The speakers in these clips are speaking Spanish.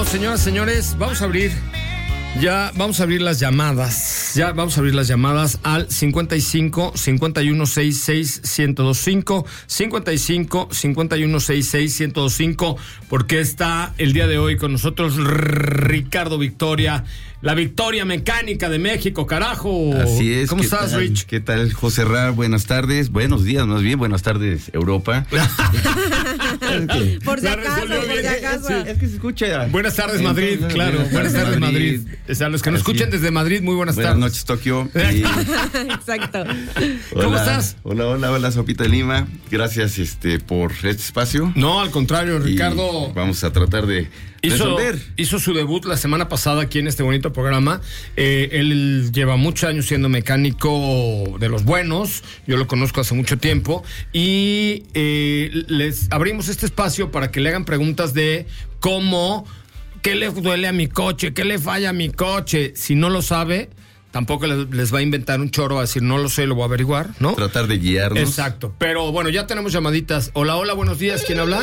señoras, señores, vamos a abrir las llamadas. Ya vamos a abrir las llamadas al 55 51 66 1025, 55 51 66 1025, porque está el día de hoy con nosotros Ricardo Victoria, la Victoria Mecánica de México, carajo. Así es. ¿Cómo estás, Rich? ¿Qué tal, José Ra? Buenas tardes, buenos días, más bien, buenas tardes, Europa. Por si acaso. Sí, es que se escucha. Buenas tardes, Madrid, claro. Buenas tardes, Madrid. O sea, los que nos escuchen desde Madrid, muy buenas tardes. Buenas noches, Tokio. Exacto. ¿Cómo estás? Hola, Sopita de Lima. Gracias por este espacio. No, al contrario, Ricardo. Y vamos a tratar de resolver. Hizo su debut la semana pasada aquí en este bonito programa. Él lleva muchos años siendo mecánico de los buenos. Yo lo conozco hace mucho tiempo. Y les abrimos este espacio para que le hagan preguntas de cómo, qué le duele a mi coche, qué le falla a mi coche. Si no lo sabe, tampoco les va a inventar un choro a decir no lo sé, lo voy a averiguar, ¿no? Tratar de guiarnos. Exacto. Pero bueno, ya tenemos llamaditas. Hola, buenos días. ¿Quién habla?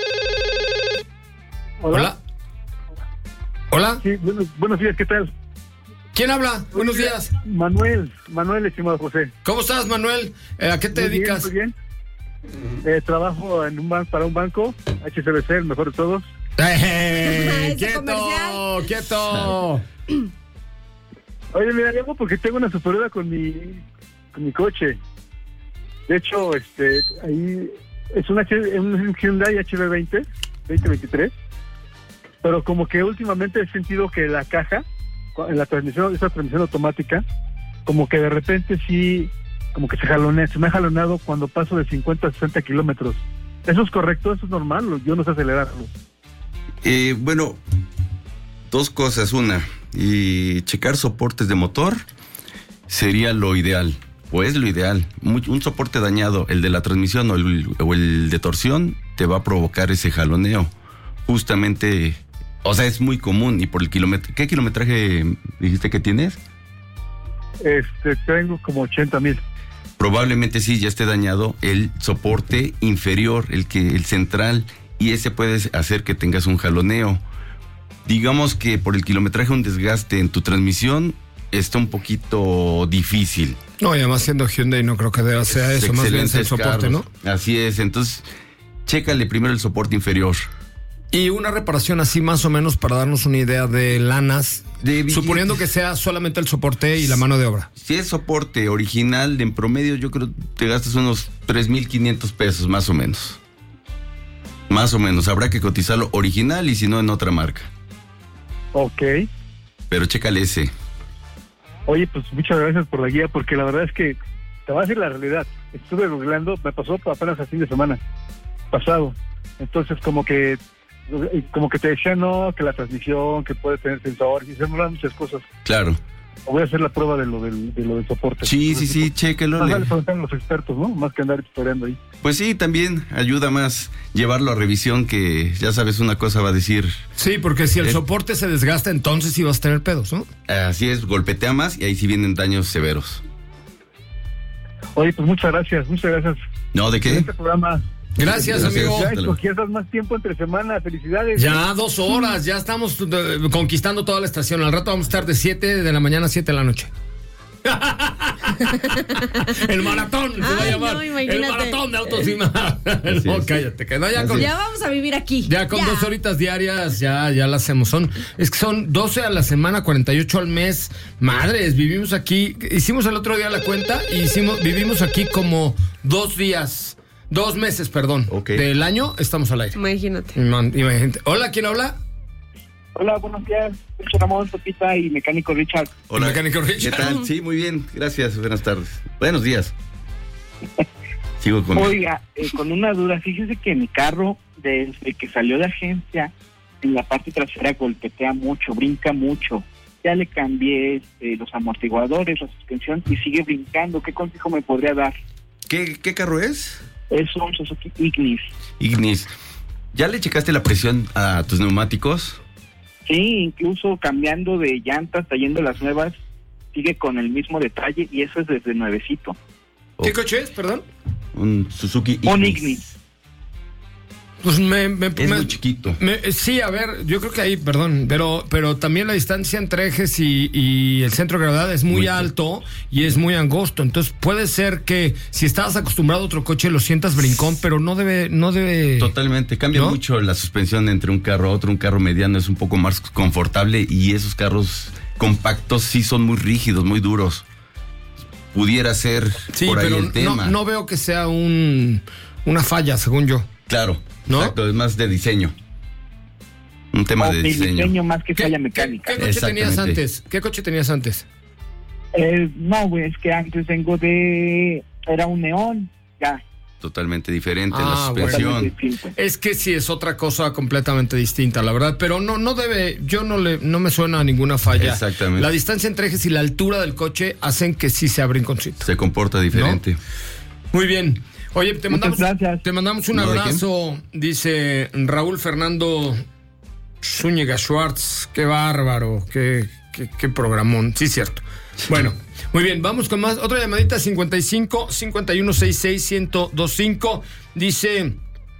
Hola. Sí, buenos días, ¿qué tal? ¿Quién habla? Buenos días. Manuel, estimado José. ¿Cómo estás, Manuel? ¿A qué te dedicas? Muy bien. Trabajo en para un banco, HSBC, el mejor de todos. ¡Quieto! Oye, mira, llamo porque tengo una superioridad con mi coche. De hecho, ahí es un Hyundai HB20 2023. Pero como que últimamente he sentido que la caja, en la transmisión, esa transmisión automática, como que de repente sí, como que se me ha jalonado cuando paso de 50 a 60 kilómetros. ¿Eso es correcto? ¿Eso es normal? Yo no sé acelerarlo. Bueno, dos cosas. Una, checar soportes de motor sería lo ideal, o es lo ideal. Un soporte dañado, el de la transmisión o el de torsión, te va a provocar ese jaloneo. Justamente, o sea, es muy común. Y por el kilómetro, ¿qué kilometraje dijiste que tienes? Tengo como 80,000. Probablemente sí, ya esté dañado el soporte inferior, el central, y ese puede hacer que tengas un jaloneo. Digamos que por el kilometraje un desgaste en tu transmisión está un poquito difícil. No, y además siendo Hyundai no creo que sea eso, más bien es el soporte, carros, ¿no? Así es, entonces chécale primero el soporte inferior. Y una reparación así más o menos para darnos una idea de lanas, suponiendo que sea solamente el soporte y la mano de obra. Si es soporte original, en promedio yo creo que te gastas unos 3,500 pesos más o menos. Más o menos, habrá que cotizarlo original y si no en otra marca. Ok. Pero chécale ese. Oye, pues muchas gracias por la guía, porque la verdad es que te voy a decir la realidad. Estuve googleando, me pasó apenas el fin de semana pasado. Entonces como que te decían, no, que la transmisión, que puede tener sensores, y se me hablan muchas cosas. Claro. Voy a hacer la prueba de lo del soporte. Sí, chéquelo. Más vale preguntar a los expertos, ¿no? Más que andar historiando ahí. Pues sí, también ayuda más llevarlo a revisión, que ya sabes, una cosa va a decir. Sí, porque si el soporte se desgasta, entonces sí vas a tener pedos, ¿no? Así es, golpetea más y ahí sí vienen daños severos. Oye, pues muchas gracias. No, ¿de qué? En este programa. Gracias, amigo. Ya escogías más tiempo entre semana, felicidades. Ya 2 horas, ya estamos conquistando toda la estación. Al rato vamos a estar de 7 de la mañana a 7 de la noche. El maratón se va a llamar. No, el maratón de autoestima. No, cállate. Ya vamos a vivir aquí. Ya con 2 horitas diarias ya la hacemos. Son 12 a la semana, 48 al mes. Madres, vivimos aquí. Hicimos el otro día la cuenta y vivimos aquí como 2 meses, perdón. Okay. Del año estamos al aire. Imagínate. Hola, ¿quién habla? Hola, buenos días. Soy Ramón, Sopita y Mecánico Richard. Hola. Mecánico Richard. ¿Qué tal? Sí, muy bien. Gracias. Buenas tardes. Buenos días. Sigo con... Oiga, con una duda. Fíjese que mi carro, desde que salió de agencia, en la parte trasera golpetea mucho, brinca mucho. Ya le cambié los amortiguadores, la suspensión y sigue brincando. ¿Qué consejo me podría dar? ¿Qué carro es? Es un Suzuki Ignis. ¿Ya le checaste la presión a tus neumáticos? Sí, incluso cambiando de llantas, trayendo las nuevas, sigue con el mismo detalle y eso es desde nuevecito. ¿Qué coche es, perdón? Un Suzuki Ignis. Un Ignis. Pues Es muy chiquito. Sí, a ver, yo creo que ahí, perdón, pero también la distancia entre ejes y el centro de gravedad es muy alto y es muy angosto. Entonces puede ser que si estabas acostumbrado a otro coche lo sientas brincón, pero no debe. Totalmente, cambia ¿no? mucho la suspensión entre un carro a otro. Un carro mediano es un poco más confortable y esos carros compactos sí son muy rígidos, muy duros. Pudiera ser Sí, por ahí pero el tema. no veo que sea una falla, según yo. Claro, ¿no? exacto, es más de diseño. Un tema O de de diseño. diseño más que falla mecánica. ¿Qué coche tenías Exactamente. antes? ¿Qué coche tenías antes? No, güey, es que antes vengo era un neón, ya. Totalmente diferente la Ah, bueno. suspensión. Totalmente distinto. Es que sí es otra cosa completamente distinta, la verdad, pero no debe, no me suena a ninguna falla. Exactamente. La distancia entre ejes y la altura del coche hacen que sí sea brinconcito. Se comporta diferente. Muy bien. Oye, te Muchas mandamos, gracias. te mandamos un No, ¿de qué? abrazo, dice Raúl Fernando Zúñiga Schwartz. Qué bárbaro, qué programón. Sí, cierto. Bueno, muy bien, vamos con más. Otra llamadita, 55 51 66 1025. Dice,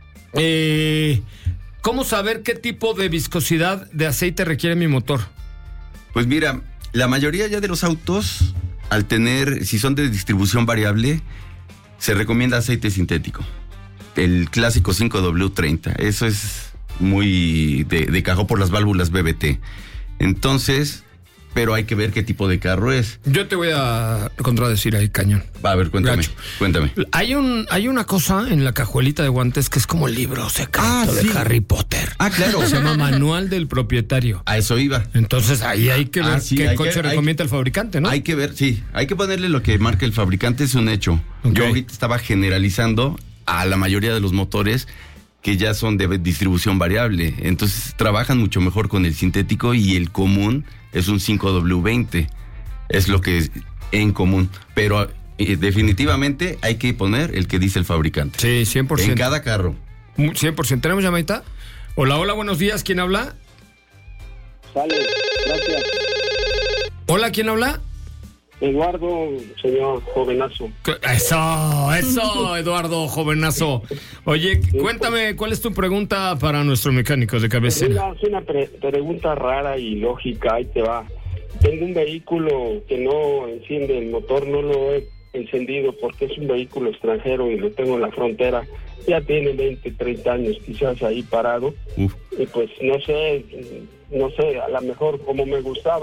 ¿cómo saber qué tipo de viscosidad de aceite requiere mi motor? Pues mira, la mayoría ya de los autos, al tener, si son de distribución variable, se recomienda aceite sintético. El clásico 5W30. Eso es muy de cajón por las válvulas BBT. Entonces, pero hay que ver qué tipo de carro es. Yo te voy a contradecir ahí, cañón. Va, a ver, cuéntame. Gacho. Cuéntame. Hay una cosa en la cajuelita de guantes que es como el libro secreto sí. de Harry Potter. Ah, claro. Se llama Manual del Propietario. A eso iba. Entonces ahí hay que ver Sí, qué hay coche que- recomienda el fabricante, ¿no? Hay que ver, sí, hay que ponerle lo que marca el fabricante, es un hecho. Ok. Yo ahorita estaba generalizando a la mayoría de los motores que ya son de distribución variable. Entonces trabajan mucho mejor con el sintético y el común es un 5W20. Es lo que es en común. Pero definitivamente hay que poner el que dice el fabricante. Sí, 100%. En cada carro. 100%. ¿Tenemos llamadita? Hola, buenos días. ¿Quién habla? Sale, gracias. Hola, ¿quién habla? Eduardo, señor jovenazo. Eso, Eduardo, jovenazo. Oye, cuéntame, ¿cuál es tu pregunta para nuestro mecánico de cabecera? Mira, es una pregunta rara y lógica, ahí te va. Tengo un vehículo que no enciende el motor, no lo he encendido porque es un vehículo extranjero y lo tengo en la frontera. Ya tiene 20, 30 años quizás ahí parado. Uf. Y pues no sé, a lo mejor como me gusta,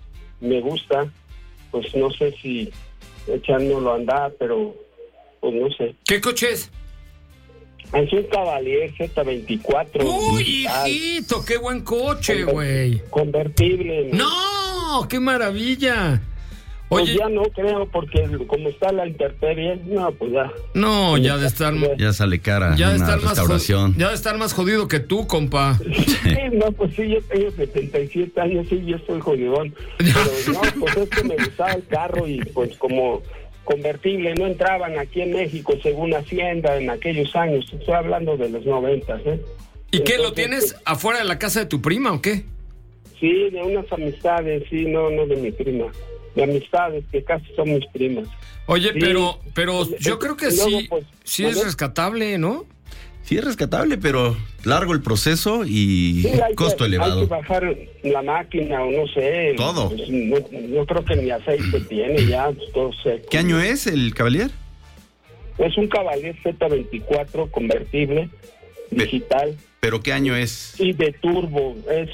pues no sé si echándolo a andar, pero pues no sé. ¿Qué coche es? Es un Cavalier Z24. ¡Uy, digital, hijito! ¡Qué buen coche, güey! convertible. ¡No! ¡Qué maravilla! Pues Oye, ya no creo, porque como está la intemperie, no, pues ya. no, ya de estar... Ya sale cara Ya de una estar más restauración. ya de estar más jodido que tú, compa. Sí, no, pues sí, yo tengo 77 años, sí, yo estoy jodidón. Pero no, pues es que me gustaba el carro y pues como convertible no entraban aquí en México según Hacienda en aquellos años. Estoy hablando de los 90, ¿eh? ¿Y qué, lo Entonces, tienes afuera de la casa de tu prima o qué? Sí, de unas amistades, sí, no de mi prima. De amistades, que casi son mis primas. Oye, Sí. pero yo creo que Luego, sí, pues, sí es ¿vale? rescatable, ¿no? Sí es rescatable, pero largo el proceso y Sí, hay costo que, elevado. Hay que bajar la máquina o no sé. Todo. Pues, no creo que ni aceite tiene ya, pues, todo seco. ¿Qué año es el Cavalier? Es un Cavalier Z24 convertible, Ve- digital ¿Pero qué año es? y de turbo. Es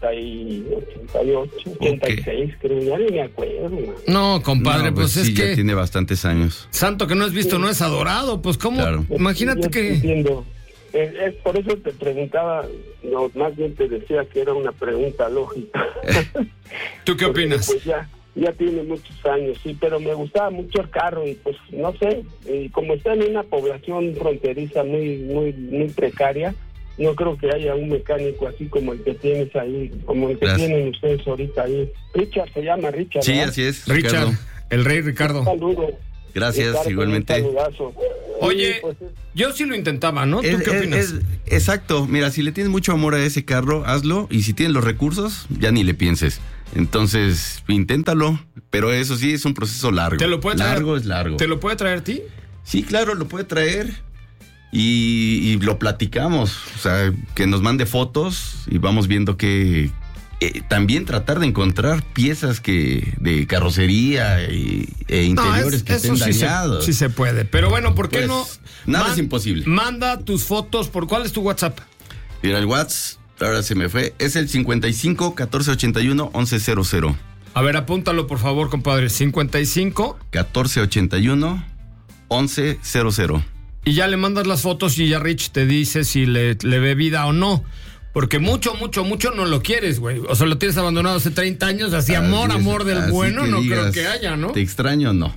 88, 86, creo. Ya ni me acuerdo. Man. No, compadre, No, pues es sí, ya que tiene bastantes años. santo que no has visto, no es adorado, pues cómo, Claro. imagínate Yo que... entiendo. Es por eso te preguntaba, no, más bien te decía que era una pregunta lógica. ¿Tú qué Porque, opinas? Pues ya tiene muchos años, sí, pero me gustaba mucho el carro y pues no sé, y como está en una población fronteriza muy precaria, no creo que haya un mecánico así como el que tienes ahí, como el que Gracias. tienen ustedes ahorita ahí. Richard se llama Richard. Sí, ¿verdad? así es, Richard, Ricardo. el rey Ricardo. Un saludo. Gracias, Ricardo, igualmente. un saludazo. Oye, Sí, pues, yo sí lo intentaba, ¿no? ¿Tú Es- qué opinas? exacto, mira, si le tienes mucho amor a ese carro, hazlo, y si tienes los recursos, ya ni le pienses. Entonces, inténtalo, pero eso sí es un proceso largo. ¿Te lo puede traer? Largo es largo. ¿Te lo puede traer a ti? Sí, claro, lo puede traer. y lo platicamos. O sea, que nos mande fotos y vamos viendo que también tratar de encontrar piezas de carrocería e interiores que estén dañados. Sí se puede. Pero bueno, ¿por qué Pues, no? nada es imposible. Manda tus fotos. ¿Cuál es tu WhatsApp? Mira, el WhatsApp, ahora se me fue, es el 55 1481 1100. A ver, apúntalo, por favor, compadre. 55 1481 1100. y ya le mandas las fotos y ya Rich te dice si le ve vida o no. Porque mucho no lo quieres, güey. O sea, lo tienes abandonado hace 30 años, así amor del así bueno, que no digas, creo que haya, ¿no? ¿Te extraño o no?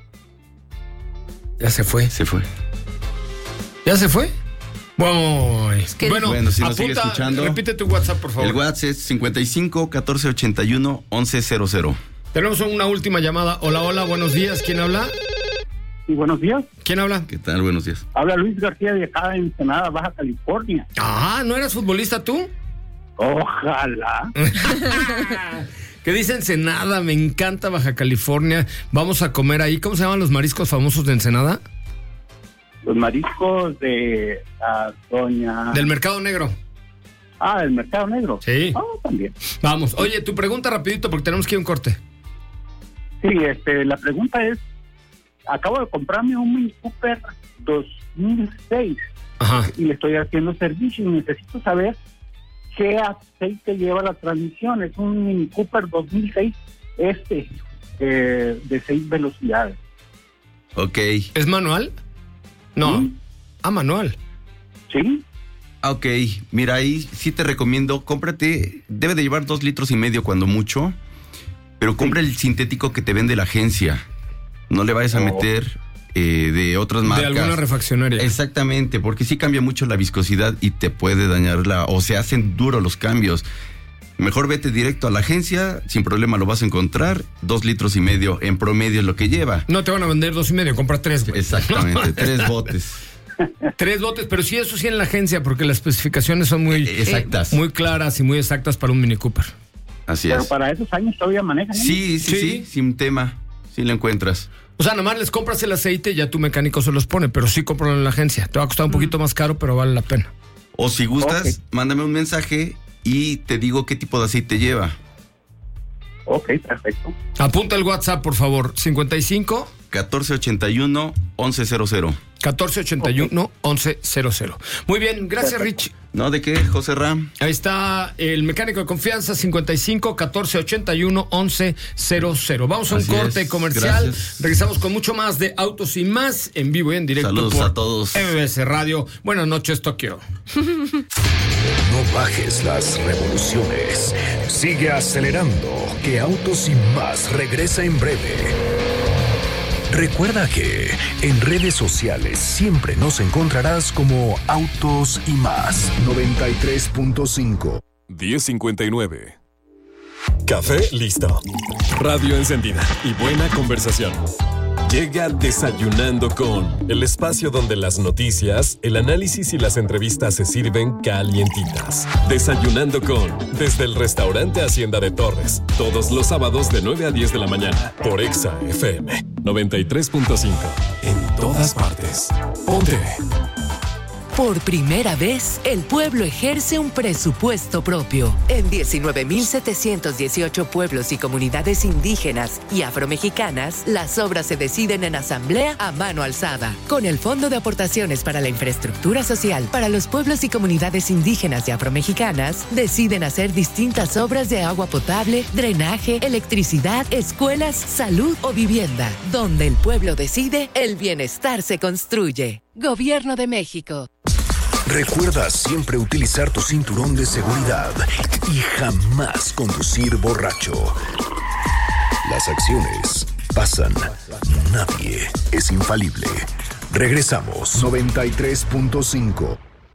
Ya se fue. Se fue. ¿Ya se fue? Bueno, Bueno, si nos sigue escuchando, repite tu WhatsApp, por favor. El WhatsApp es 55 1481 1100. Tenemos una última llamada. Hola, buenos días. ¿Quién habla? Sí, buenos días. ¿Quién habla? ¿Qué tal? Buenos días. Habla Luis García de acá en Ensenada, Baja California. Ah, ¿no eras futbolista tú? Ojalá. ¿Qué dicen Ensenada? Me encanta Baja California. Vamos a comer ahí. ¿Cómo se llaman los mariscos famosos de Ensenada? Los mariscos de la doña... Del Mercado Negro. Ah, del Mercado Negro. Sí. También. Vamos. Oye, tu pregunta rapidito porque tenemos que ir a un corte. Sí, la pregunta es, acabo de comprarme un Mini Cooper 2006 Ajá. y le estoy haciendo servicio y necesito saber qué aceite lleva la transmisión. Es un Mini Cooper 2006 de 6 velocidades. Ok. ¿Es manual? No. ¿Sí? Manual. ¿Sí? Ok, mira, ahí sí te recomiendo, cómprate, debe de llevar 2,5 litros cuando mucho, pero compra el sintético que te vende la agencia. No le vayas a meter de otras marcas. De alguna refaccionaria. Exactamente, porque sí cambia mucho la viscosidad y te puede dañar o se hacen duros los cambios. Mejor vete directo a la agencia, sin problema lo vas a encontrar. 2,5 litros en promedio es lo que lleva. No te van a vender 2,5, compra 3, güey. Exactamente, 3 botes. 3 botes, pero sí, eso sí en la agencia, porque las especificaciones son muy exactas, muy claras y muy exactas para un Mini Cooper. Así Pero es. para esos años todavía manejan. Sí, sin tema, sí lo encuentras. O sea, nomás les compras el aceite y ya tu mecánico se los pone, pero sí cómpralo en la agencia. Te va a costar un poquito más caro, pero vale la pena. O si gustas, Okay. mándame un mensaje y te digo qué tipo de aceite lleva. Ok, perfecto. Apunta el WhatsApp, por favor. 55 1481 1100. 1481 1100. Muy bien, gracias, Rich. ¿No? ¿De qué, José Ram? Ahí está el mecánico de confianza, 55 1481 1100. Vamos a un Así corte es, comercial. gracias. Regresamos con mucho más de Autos y Más en vivo y en directo. Saludos por a todos. MBS Radio. Buenas noches, Tokio. No bajes las revoluciones. Sigue acelerando, que Autos y Más regresa en breve. Recuerda que en redes sociales siempre nos encontrarás como Autos y Más. 93.5. 10:59. Café listo. Radio encendida y buena conversación. Llega Desayunando con, el espacio donde las noticias, el análisis y las entrevistas se sirven calientitas. Desayunando con, desde el restaurante Hacienda de Torres, todos los sábados de 9 a 10 de la mañana, por Exa FM 93.5. En todas partes. Ponte. Por primera vez, el pueblo ejerce un presupuesto propio. En 19.718 pueblos y comunidades indígenas y afromexicanas, las obras se deciden en asamblea a mano alzada. Con el Fondo de Aportaciones para la Infraestructura Social para los pueblos y comunidades indígenas y afromexicanas, deciden hacer distintas obras de agua potable, drenaje, electricidad, escuelas, salud o vivienda. Donde el pueblo decide, el bienestar se construye. Gobierno de México. Recuerda siempre utilizar tu cinturón de seguridad y jamás conducir borracho. Las acciones pasan, nadie es infalible. Regresamos. 93.5.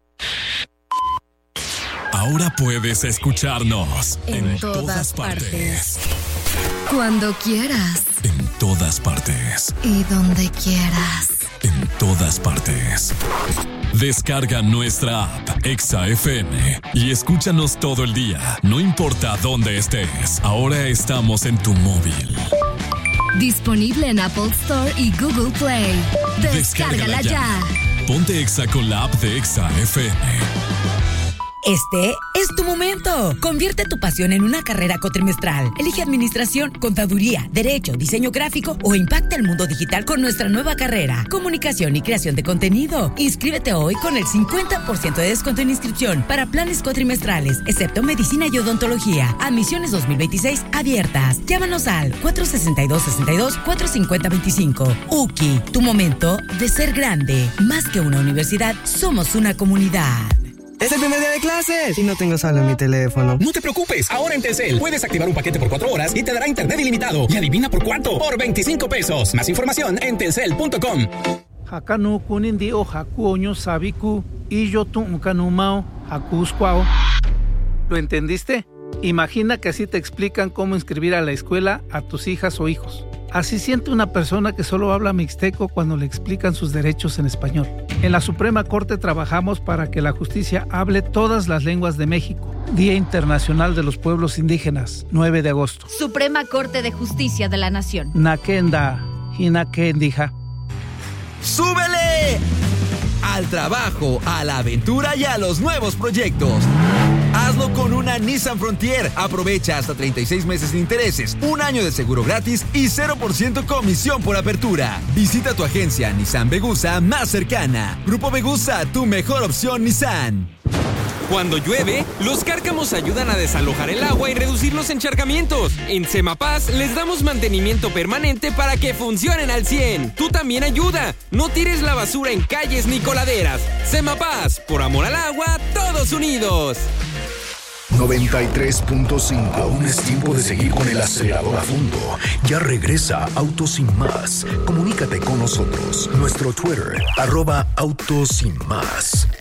Ahora puedes escucharnos en todas partes. Cuando quieras. En todas partes. Y donde quieras. En todas partes. Descarga nuestra app Exa FM y escúchanos todo el día, no importa dónde estés. Ahora estamos en tu móvil. Disponible en Apple Store y Google Play. Descárgala ya. Ponte Exa con la app de Exa FM. Este es tu momento. Convierte tu pasión en una carrera cuatrimestral. Elige administración, contaduría, derecho, diseño gráfico o impacta el mundo digital con nuestra nueva carrera. Comunicación y creación de contenido. Inscríbete hoy con el 50% de descuento en inscripción para planes cuatrimestrales, excepto medicina y odontología. Admisiones 2026 abiertas. Llámanos al 462-62-450-25. UKI, tu momento de ser grande. Más que una universidad, somos una comunidad. ¡Es el primer día de clases! Y no tengo saldo en mi teléfono. No te preocupes, ahora en Telcel puedes activar un paquete por 4 horas y te dará internet ilimitado. Y adivina por cuánto, por 25 pesos. Más información en telcel.com. Hakanu kunindi o hakuoño sabiku y yo tu unkanumao hakuskwao. ¿Lo entendiste? Imagina que así te explican cómo inscribir a la escuela a tus hijas o hijos. Así siente una persona que solo habla mixteco cuando le explican sus derechos en español. En la Suprema Corte trabajamos para que la justicia hable todas las lenguas de México. Día Internacional de los Pueblos Indígenas, 9 de agosto. Suprema Corte de Justicia de la Nación. Nakenda, hinakendija. ¡Súbele! Al trabajo, a la aventura y a los nuevos proyectos. Hazlo con una Nissan Frontier. Aprovecha hasta 36 meses sin intereses, 1 año de seguro gratis y 0% comisión por apertura. Visita tu agencia Nissan Vegusa más cercana. Grupo Vegusa, tu mejor opción Nissan. Cuando llueve, los cárcamos ayudan a desalojar el agua y reducir los encharcamientos. En Semapaz les damos mantenimiento permanente para que funcionen al 100. Tú también ayuda. No tires la basura en calles ni coladeras. Semapaz, por amor al agua, todos unidos. 93.5. Aún es tiempo de seguir con el acelerador a fondo. Ya regresa Autos Sin Más. Comunícate con nosotros. Nuestro Twitter, @Autos Sin Más.